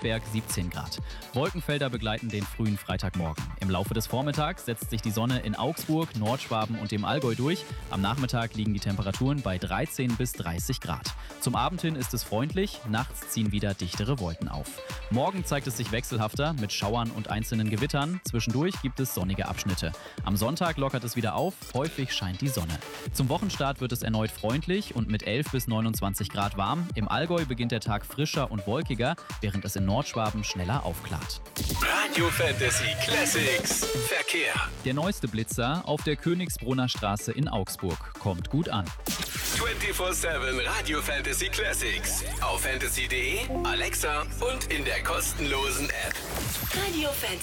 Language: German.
Heinsberg 17 Grad. Wolkenfelder begleiten den frühen Freitagmorgen. Im Laufe des Vormittags setzt sich die Sonne in Augsburg, Nordschwaben und dem Allgäu durch. Am Nachmittag liegen die Temperaturen bei 13 bis 30 Grad. Zum Abend hin ist es freundlich, nachts ziehen wieder dichtere Wolken auf. Morgen zeigt es sich wechselhafter mit Schauern und einzelnen Gewittern. Zwischendurch gibt es sonnige Abschnitte. Am Sonntag lockert es wieder auf, häufig scheint die Sonne. Zum Wochenstart wird es erneut freundlich und mit 11 bis 29 Grad warm. Im Allgäu beginnt der Tag frischer und wolkiger, während es in Nordschwaben schneller aufklart. Radio Fantasy Classics Verkehr. Der neueste Blitzer auf der Königsbrunner Straße in Augsburg kommt gut an. 24/7 Radio Fantasy Classics. Auf fantasy.de, Alexa und in der kostenlosen App. Radio Fantasy.